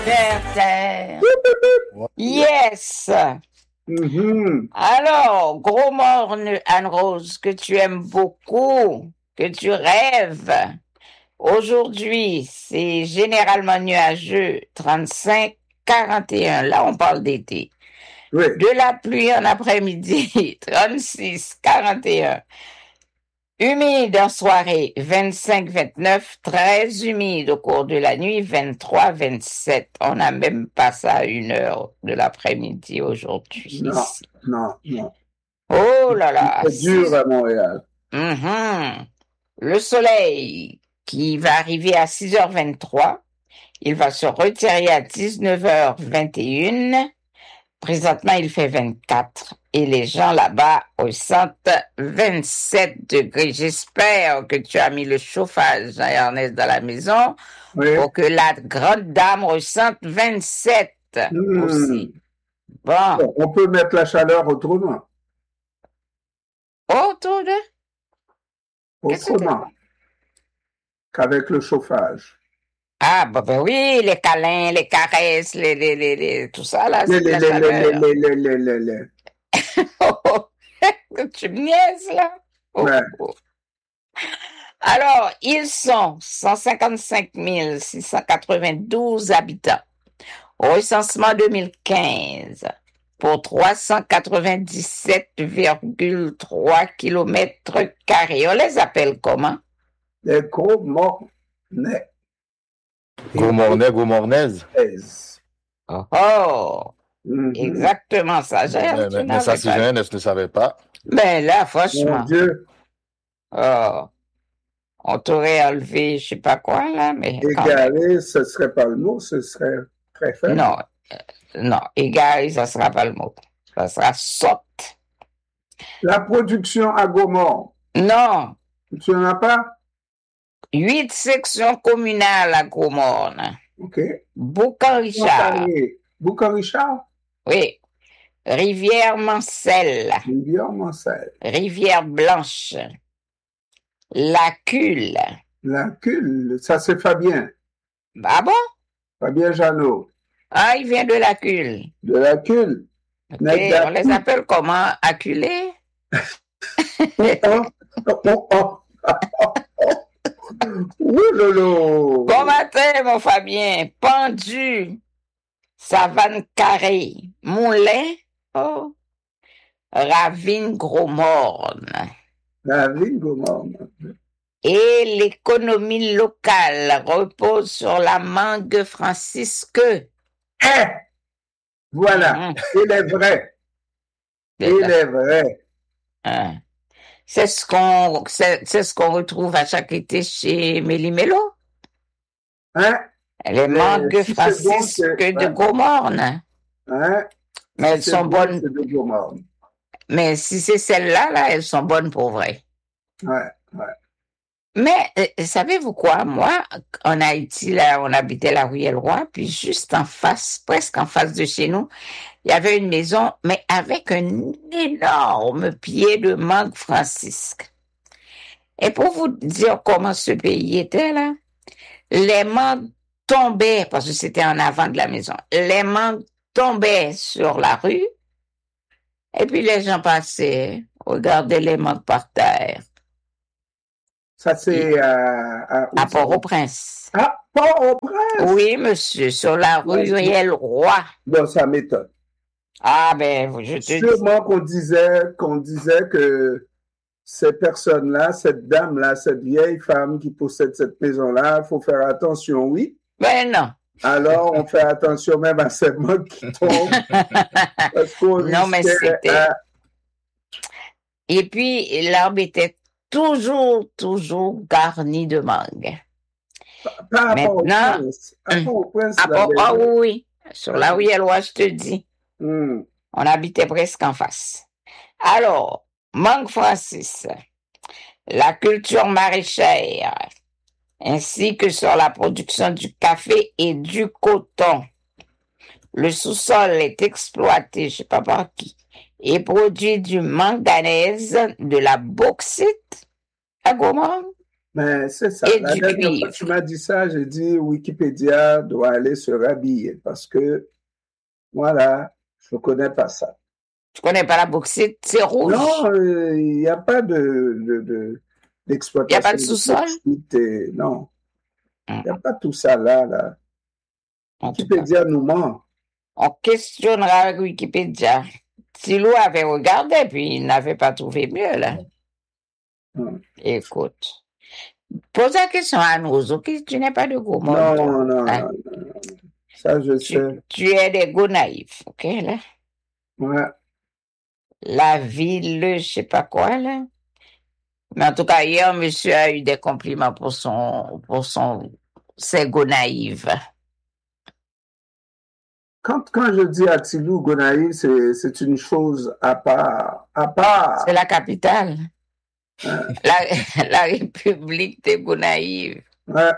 Terre. Ouais. Yes. Mhm. Alors, Gros Morne, Anne-Rose, que tu aimes beaucoup, que tu rêves. Aujourd'hui, c'est généralement nuageux, 35, 41. Là, on parle d'été. Oui. De la pluie en après-midi, 36, 41. Humide en soirée, 25, 29. Très humide au cours de la nuit, 23, 27. On n'a même pas ça à 1 heure de l'après-midi aujourd'hui Non, ici. non, non. Oh là là. C'est dur à Montréal. Mhm. Le soleil qui va arriver à 6h23. Il va se retirer à 19h21. Présentement, il fait 24 et les gens là-bas ressentent 27 degrés. J'espère que tu as mis le chauffage, Ernest, dans la maison Oui. pour que la grande dame ressente 27 aussi. Bon. Bon, on peut mettre la chaleur autrement. Autour de? Qu'est-ce que Autrement. Qu'avec le chauffage. Ah, ben oui, les câlins, les caresses, tout ça, là, c'est de la chaleur. Tu me niaises, là? Oh, Ouais. oh. Alors, ils sont 155 692 habitants au recensement 2015 pour 397,3 km². On les appelle comment? Les gros mornais. Gros Mornais, Gros Mornaise. Oh, exactement ça. Mais ça, si Jeunesse ne savait pas. Mais là, franchement. Mon Dieu. Oh, on t'aurait enlevé, je sais pas quoi, là, mais. Égaré, ce serait pas le mot, ce serait très faible. Non, non, égaré, ça sera pas le mot. Ça sera sotte. La production à Gaumont. Non. Tu n'en as pas? 8 sections communales à Gaumont. OK. Boucan-Richard. Boucan-Richard? Oui. Rivière-Mancelle. Rivière-Mancelle. Rivière-Blanche. Lacule. Lacule, ça c'est Fabien. Ah bon? Fabien Jeannot. Ah, il vient de Lacule. De Lacule. Okay, on les appelle comment? Acculés? Lolo. Bon matin, mon Fabien. Pendu. Savane carrée. Moulin. Oh. Ravine Gros-Morne. Ravine Gros-Morne. Et l'économie locale repose sur la mangue francisque. Voilà, il est vrai. Il est vrai. C'est ce qu'on retrouve à chaque été chez Méli-Mélo. Les mangues francisques de Gros-Morne. Mais elles sont bonnes. Mais si c'est celles-là, là, elles sont bonnes pour vrai. Ouais. Mais savez-vous quoi? Moi, en Haïti, là, on habitait la rue El-Roi, puis juste en face, presque en face de chez nous, il y avait une maison, mais avec un énorme pied de mangue francisque. Et pour vous dire comment ce pays était, là, les mangues tombaient, parce que c'était en avant de la maison, les mangues tombaient sur la rue, et puis les gens passaient, regardaient les mangues par terre. Ça, c'est à Port-au-Prince. À Port-au-Prince? Oui, monsieur, sur la rue El-Roi. Bon, ça m'étonne. Ah, ben, je te dis. Sûrement qu'on disait que ces personnes-là, cette dame-là, cette vieille femme qui possède cette maison-là, il faut faire attention, oui. Ben non. Alors, on fait attention même à ces mangues qui tombent. Parce qu'on non, mais c'était... Et puis, l'arbre était toujours garni de mangue. Maintenant, ah oui, sur la rue El-Roi, je te dis. On habitait presque en face. Alors, mangue Francis, la culture maraîchère, ainsi que sur la production du café et du coton. Le sous-sol est exploité, je ne sais pas par qui, et produit du manganèse, de la bauxite à Gaumont Mais c'est ça. et La du dernière fois cuivre. que tu m'as dit ça, j'ai dit Wikipédia doit aller se rhabiller parce que, voilà, je ne connais pas ça. Tu connais pas la bauxite, c'est rouge. Non, il n'y a pas Il n'y a d'exploitation pas de de sous-sol. bauxite non, il Hum, n'y a pas tout ça là. En tout cas, Wikipédia nous ment. on questionnera avec Wikipédia. Silou avait regardé, puis il n'avait pas trouvé mieux, là. Hum. Écoute, pose la question à nous, ok? Tu n'es pas de gros monde, toi. Non, Hein? non. Ça, je sais. Tu es des gars naïfs, ok, là? Ouais. La ville, je sais pas quoi, là. Mais en tout cas, hier, monsieur a eu des compliments pour ses gars naïfs. Quand je dis Atilou, Gonaïve, c'est une chose à part. À part. C'est la capitale. Hein. La République des Gonaïves. Ouais.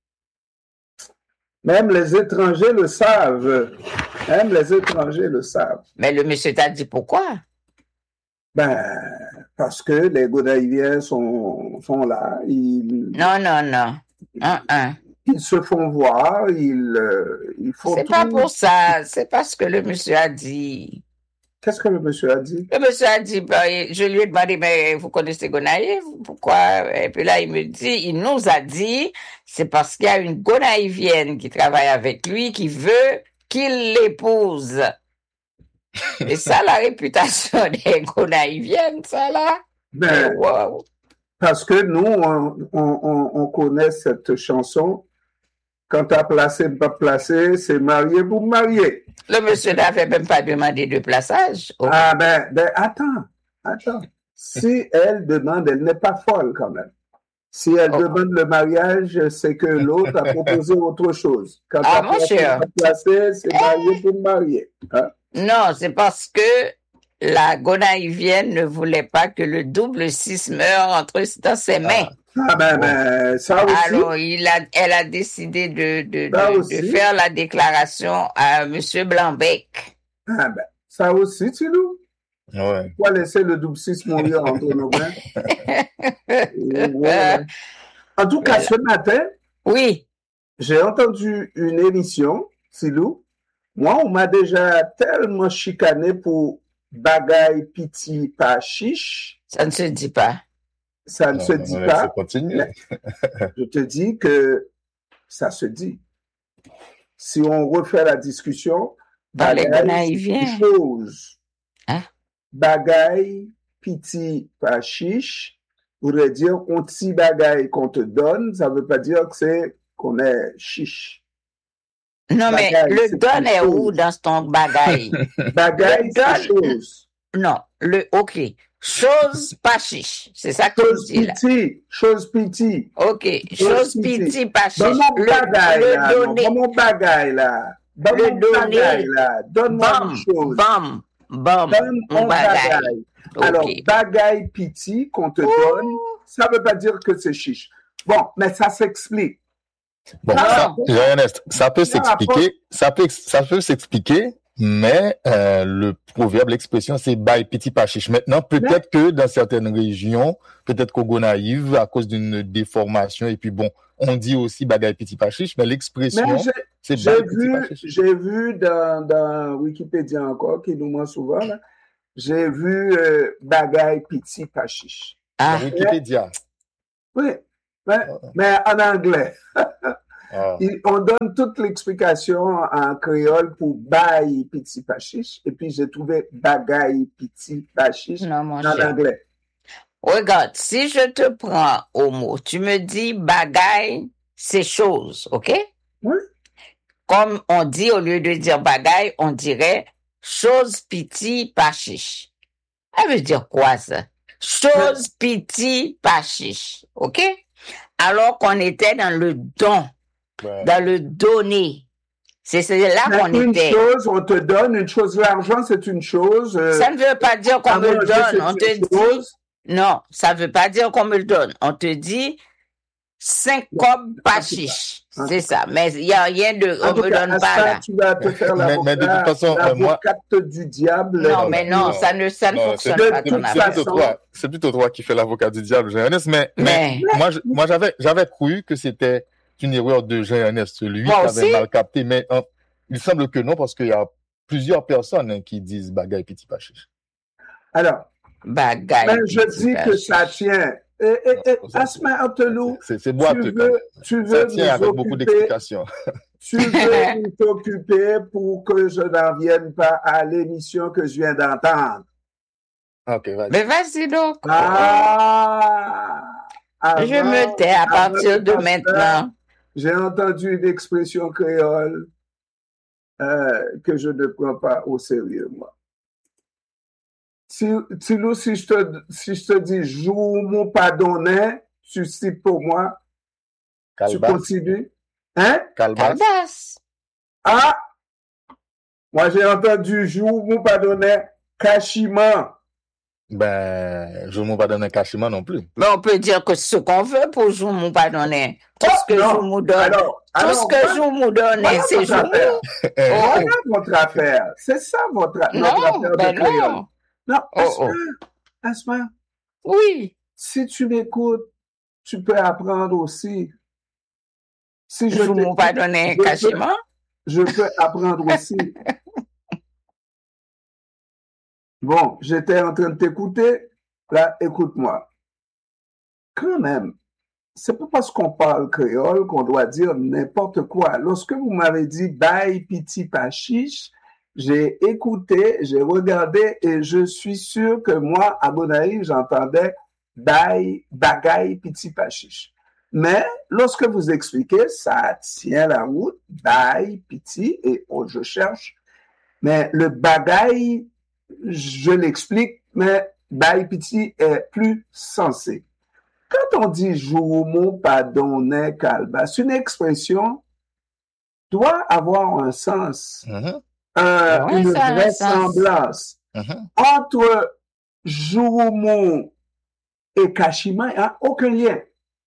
Même les étrangers le savent. Même les étrangers le savent. Mais le monsieur t'a dit pourquoi? Ben, parce que les Gonaïviens sont là. Non. Ils se font voir. Ils font C'est tout. pas pour ça. C'est parce que le monsieur a dit. Qu'est-ce que le monsieur a dit? Le monsieur a dit, je lui ai demandé, mais vous connaissez Gonaïve? Pourquoi? Et puis là, il nous a dit, c'est parce qu'il y a une Gonaïvienne qui travaille avec lui, qui veut qu'il l'épouse. Et ça, la réputation des Gonaïviennes, ça là. Ben, Wow. parce que nous, on connaît cette chanson. Quand t'as placé, pas placé, c'est marié pour marier. Le monsieur n'avait même pas demandé de plaçage. Okay. Ah ben, attends. Si elle demande, elle n'est pas folle quand même. Si elle demande le mariage, c'est que l'autre a proposé autre chose. Quand t'as placé, c'est marié pour marier. Hein? Non, c'est parce que la Gonaïvienne ne voulait pas que le double 6 meure dans ses mains. Ah ben, ça aussi. Alors, elle a décidé de faire la déclaration à M. Blanbec. Ah ben, ça aussi, Tilou. Ouais. Pourquoi laisser le double 6 mourir entre nos mains? Ouais. En tout cas, ce matin, oui, j'ai entendu une émission, Tilou. Moi, on m'a déjà tellement chicané pour bagaille piti pas chiche. Ça ne se dit pas. Ça ne se dit pas. Mais je te dis que ça se dit. Si on refait la discussion, bagaille chose. Hein? Bagaille piti pas chiche voudrait dire on petit bagaille qu'on te donne, ça veut pas dire que c'est qu'on est chiche. Non, bagaille, mais le don est où dans ton bagaille? Bagaille, c'est chose. Non, ok. Chose pas chiche. C'est ça que chose tu dis là. Chose piti. Ok. Chose piti pas chiche. Donne-moi mon bagaille là. Donne-moi une chose. Donne mon bagaille. Alors, bagaille piti qu'on te donne, ça veut pas dire que c'est chiche. Bon, mais ça s'explique. Bon, Ernest, ça peut s'expliquer, mais le proverbe, l'expression, c'est bail petit pas chiche. Maintenant, peut-être que dans certaines régions, peut-être qu'au Gonaïve, à cause d'une déformation, et puis bon, on dit aussi bagaille petit pas chiche, mais l'expression, c'est bail petit pas chiche. J'ai vu dans Wikipédia encore, qui nous ment souvent, là, j'ai vu bagaille petit pas chiche. Ah. Wikipédia. Oui, mais en anglais. On donne toute l'explication en créole pour bail petit pachiche et puis j'ai trouvé bagaille petit pachiche en anglais. Regarde, si je te prends au mot, tu me dis bagaille, c'est chose, ok? Oui. Comme on dit, au lieu de dire bagaille, on dirait chose petit pachiche. Ça veut dire quoi ça? Chose petit pachiche, ok? Alors qu'on était dans le don. Dans le donner. C'est là qu'on était. Une chose, on te donne, une chose, l'argent, c'est une chose. Ça ne veut pas dire qu'on me le donne. On te dit. Non, ça ne veut pas dire qu'on me le donne. On te dit, syncope pas chiche. C'est ça. Mais il n'y a rien de, on me donne pas là. Tu vas te faire mais de toute façon, l'avocate du diable. Non, mais non, ça ne fonctionne pas ton affaire. C'est plutôt toi qui fais l'avocat du diable, Jean-Ernest. Mais moi, j'avais cru que c'était une erreur de Jean-Ernest, lui qui avait mal capté. Mais il semble que non, parce qu'il y a plusieurs personnes qui disent bagaille petit pas chiche. Alors, bagaille. Je dis que ça tient. Asma Antelou, c'est boiteux. Tu veux ça tient avec beaucoup d'explications. Tu veux t'occuper pour que je n'en vienne pas à l'émission que je viens d'entendre. Ok, vas-y. Mais vas-y donc. Je me tais à partir de maintenant. J'ai entendu une expression créole que je ne prends pas au sérieux, moi. Tilou, si je te dis joue mon pardonnet, tu cites pour moi. Calbas. Tu continues. Hein? Calbas. Ah! Moi, j'ai entendu joue mon pardonnet, cachiment. Joue mon pardonnet, cachiment non plus. Mais on peut dire que ce qu'on veut pour joue mon pardonnet. Tout ce que joue nous donne. Tout ce que joue nous donne, c'est joue. Voilà votre affaire. C'est ça notre affaire de créole. Non, Asma. Oui. Si tu m'écoutes, tu peux apprendre aussi. Si je ne pas donner cachement, je peux apprendre aussi. Bon, j'étais en train de t'écouter. Là, écoute-moi. Quand même, c'est pas parce qu'on parle créole qu'on doit dire n'importe quoi. Lorsque vous m'avez dit bye piti pas chiche, j'ai écouté, j'ai regardé et je suis sûr que moi, à Gonaïves, j'entendais bagaille piti pas chiche. Mais lorsque vous expliquez, ça tient la route, bagaille piti, et je cherche. Mais le bagaille, je l'explique, mais bagaille piti est plus sensé. Quand on dit joumo, pardonner, calbas, une expression doit avoir un sens. Une vraisemblance entre joumo et cachiment, il n'y a aucun lien.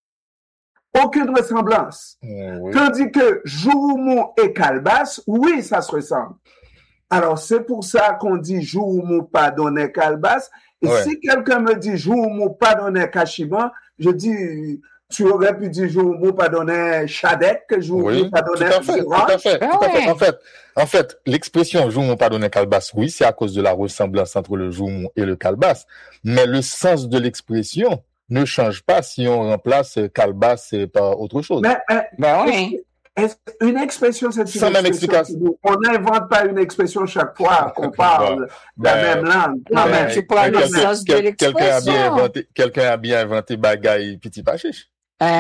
Aucune ressemblance. Tandis que joumo et calbas, oui, ça se ressemble. Alors, c'est pour ça qu'on dit joumo, pardonner, calbas. Et si quelqu'un me dit joumo, pardonner, cachiment, je dis... Tu aurais pu dire joumo, pardonner, chadek, joumo, pardonner, tout à fait. En fait, l'expression joumo, pardonner, calbas, oui, c'est à cause de la ressemblance entre le joumo et le calbas. Mais le sens de l'expression ne change pas si on remplace calbas par autre chose. Oui. Une expression, c'est une sans même explication. On n'invente pas une expression chaque fois qu'on parle la même langue. Tu prends le sens de l'expression. Quelqu'un a bien inventé bagaille piti pachiche.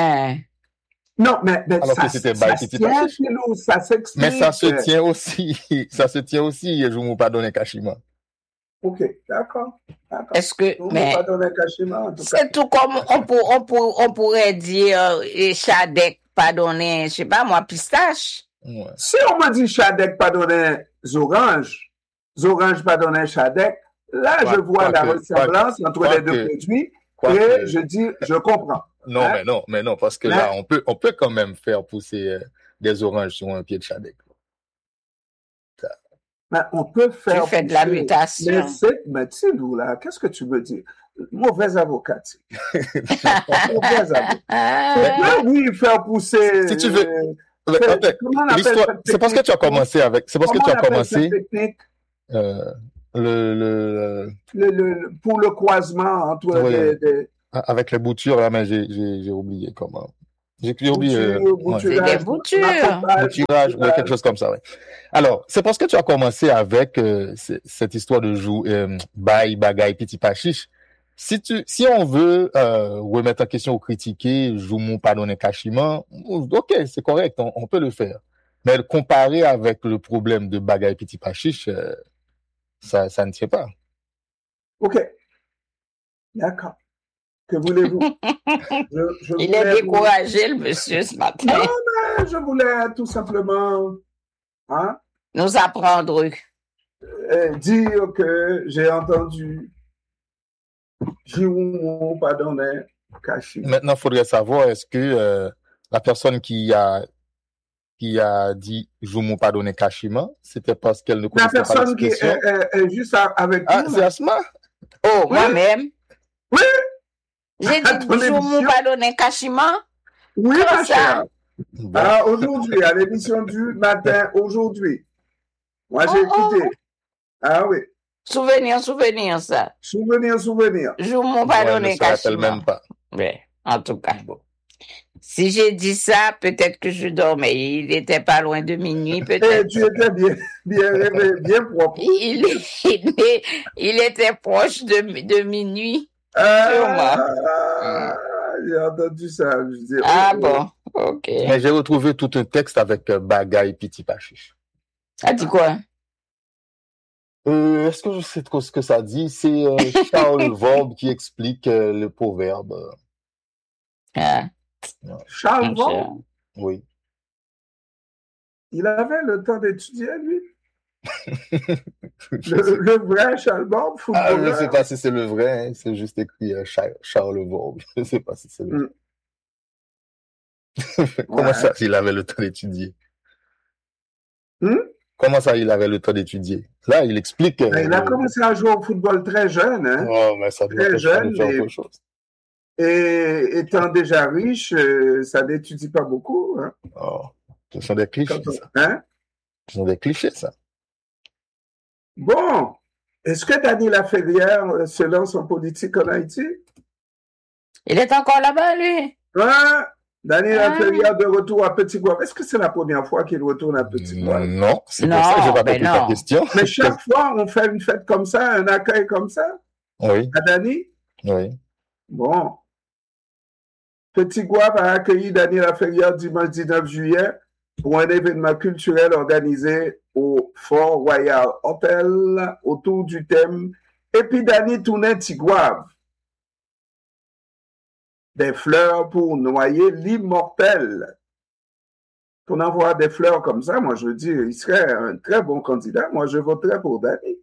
Non, mais alors ça, que c'était bagaille piti pachiche. Ça s'explique. Mais ça se tient aussi, je vous pas donné cachiment. Ok, d'accord. Est-ce que, mais, pas donné cachiment, en tout c'est tout comme on pourrait dire, chadek, pardonner, je sais pas moi, pistache. Ouais. Si on me dit chadek, pardonner, oranges, pardonner, chadek, là, je vois la ressemblance entre les deux produits et je dis, je comprends. Non, mais non, parce que là, on peut quand même faire pousser des oranges sur un pied de chadek. Mais on peut faire. Tu fais de la mutation. Mais tu sais, là, qu'est-ce que tu veux dire? Mauvais avocat. Mauvais avocat. Oui, faire pousser. Si tu veux. C'est parce que tu as commencé avec. C'est parce que tu as commencé. Pour le croisement entre les. Avec les boutures, là, mais j'ai oublié comment. J'ai oublié. C'est des boutures. Bouturage, ouais, quelque chose comme ça, ouais. Alors, c'est parce que tu as commencé avec cette histoire de bail, bagaille, petit pachiche. Si on veut remettre en question ou critiquer Joumou, pardonner, cachiment, ok, c'est correct, on peut le faire. Mais comparer avec le problème de bagaille, petit pachiche, ça ne tient pas. Ok. D'accord. Que voulez-vous? Il est découragé, le monsieur, ce matin. Non, mais je voulais tout simplement nous apprendre. Dire que j'ai entendu Joumo, pardonnez, Maintenant, il faudrait savoir, est-ce que la personne qui a dit « je m'en pas donné cachement », c'était parce qu'elle ne connaissait pas l'expression. La personne qui est juste avec nous. Ah, c'est Asma? Oh, oui. Moi-même. Oui. J'ai dit « je m'en pas donné cachement ». Oui, ma chère. Bon. Alors, aujourd'hui, à l'émission du matin, aujourd'hui, moi, j'ai écouté. Ah oui. Souvenir, ça. Souvenir. Je m'en pas donné cachement. Même pas. Oui, en tout cas. Bon. Si j'ai dit ça, peut-être que je dormais. Il était pas loin de minuit, peut-être. Tu étais bien propre. Il était proche de minuit. Sûrement. J'ai entendu ça. Je dis, bon, ok. Mais j'ai retrouvé tout un texte avec Bagay Petit Pachiche. Ça dit quoi? Est-ce que je sais trop ce que ça dit? C'est Charles Vorbe qui explique le proverbe. Charles Vorbe? Oui. Il avait le temps d'étudier, lui? le vrai Charles Vorbe? Je ne sais pas si c'est le vrai, hein. C'est juste écrit Charles Vorbe. Je ne sais pas si c'est le vrai. Comment ça, il avait le temps d'étudier? Comment ça, il avait le temps d'étudier? Là, il explique. Il a commencé à jouer au football très jeune. Hein? Oh, mais ça doit très jeune. Faire autre chose. Et étant déjà riche, ça n'étudie pas beaucoup. Hein? Oh, ce sont des clichés, ça. Hein? Ce sont des clichés, ça. Bon. Est-ce que Dany Laferrière se lance en politique en Haïti? Il est encore là-bas, lui. Ouais. Dany Laferrière de retour à Petit-Goâve. Est-ce que c'est la première fois qu'il retourne à Petit-Goâve? Non, c'est pour ça que je n'ai pas compris ta question. Mais chaque fois, on fait une fête comme ça, un accueil comme ça? Oui. À Dany? Oui. Bon. Petit-Goâve a accueilli Dany Laferrière dimanche 19 juillet pour un événement culturel organisé au Fort Royal Hotel autour du thème Épidanie tournait Tigouave. Des fleurs pour noyer l'immortel. Qu'on envoie des fleurs comme ça, moi je dis, il serait un très bon candidat. Moi je voterais pour Dany.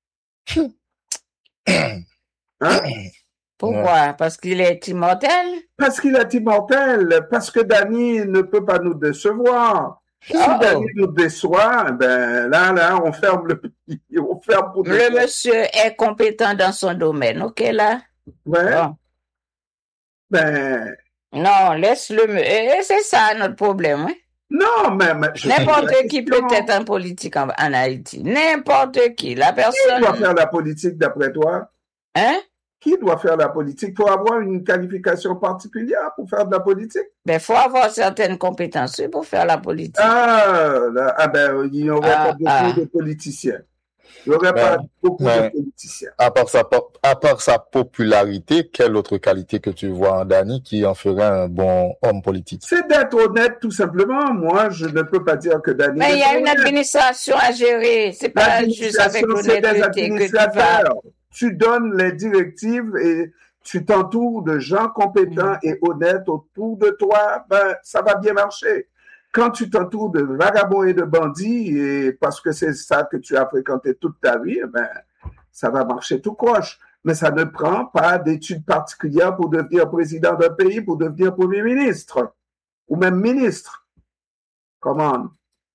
Hein? Pourquoi? Parce qu'il est immortel? Parce qu'il est immortel. Parce que Dany ne peut pas nous décevoir. Si Dany nous déçoit, ben là, on ferme le pays. On ferme pour le monsieur est compétent dans son domaine, ok là? Ouais. Bon. Ben. Non, laisse-le. Et c'est ça notre problème, hein? Non, mais n'importe qui peut être un politique en Haïti. N'importe qui. La personne. Qui doit faire la politique d'après toi? Hein? Qui doit faire la politique? Faut avoir une qualification particulière pour faire de la politique? Ben, faut avoir certaines compétences pour faire la politique. Ben, il n'y aurait pas beaucoup de politiciens. Il n'y aurait pas beaucoup de politiciens. À part sa popularité, quelle autre qualité que tu vois en Dany qui en ferait un bon homme politique? C'est d'être honnête, tout simplement. Moi, je ne peux pas dire que Dany. Mais il y a une administration à gérer. C'est pas juste avec l'honnêteté que tu vas. Tu donnes les directives et tu t'entoures de gens compétents et honnêtes autour de toi, ben, ça va bien marcher. Quand tu t'entoures de vagabonds et de bandits, et parce que c'est ça que tu as fréquenté toute ta vie, ben, ça va marcher tout croche. Mais ça ne prend pas d'études particulières pour devenir président d'un pays, pour devenir premier ministre, ou même ministre. Comment?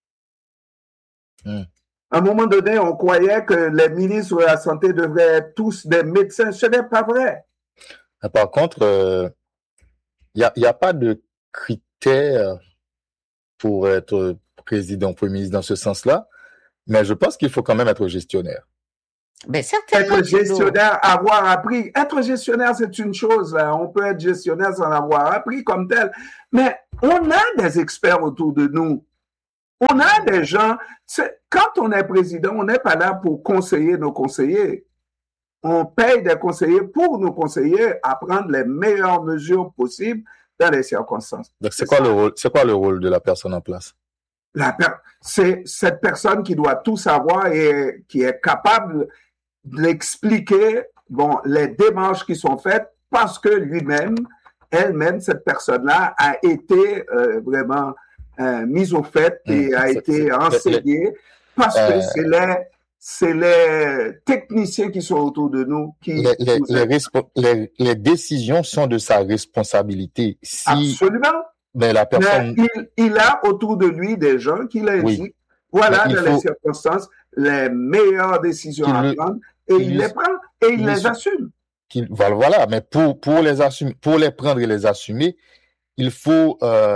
À un moment donné, on croyait que les ministres de la Santé devraient être tous des médecins. Ce n'est pas vrai. Par contre, il y a pas de critères pour être président, premier ministre dans ce sens-là, mais je pense qu'il faut quand même être gestionnaire. Ben, certainement. Être gestionnaire, avoir appris. Être gestionnaire, c'est une chose. Là. On peut être gestionnaire sans avoir appris comme tel. Mais on a des experts autour de nous. On a des gens, quand on est président, on n'est pas là pour conseiller nos conseillers. On paye des conseillers pour nous conseiller à prendre les meilleures mesures possibles dans les circonstances. Donc, c'est quoi le rôle de la personne en place? C'est cette personne qui doit tout savoir et qui est capable d'expliquer, les démarches qui sont faites parce que elle-même, cette personne-là a été vraiment mise au fait et a été enseignée parce que c'est c'est les techniciens qui sont autour de nous qui... Les décisions sont de sa responsabilité. Absolument. Mais la personne... il a autour de lui des gens qui l'indiquent. Voilà, dans les circonstances, les meilleures décisions à prendre. Et il les prend et il les assume. Voilà, mais pour les assumer, pour les prendre et les assumer, il faut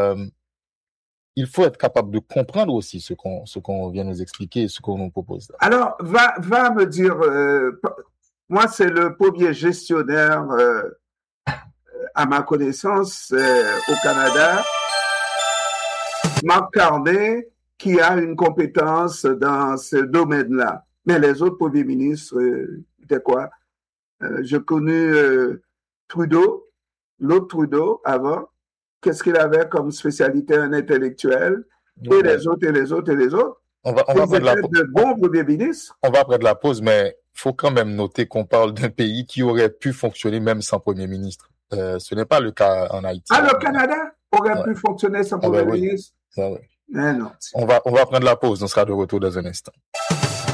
être capable de comprendre aussi ce qu'on vient nous expliquer, ce qu'on nous propose. Alors, va me dire, moi, c'est le premier gestionnaire, à ma connaissance, au Canada, Marc Carney, qui a une compétence dans ce domaine-là. Mais les autres premiers ministres, c'était quoi? J'ai connu Trudeau, l'autre Trudeau avant. Qu'est-ce qu'il avait comme spécialité, un intellectuel? Et les autres, et les autres, et les autres. On va prendre de bons premiers ministres. On va prendre la pause, mais il faut quand même noter qu'on parle d'un pays qui aurait pu fonctionner même sans premier ministre. Ce n'est pas le cas en Haïti. Ah, le Canada aurait pu fonctionner sans premier ministre? Oui. Mais non. On va prendre la pause. On sera de retour dans un instant.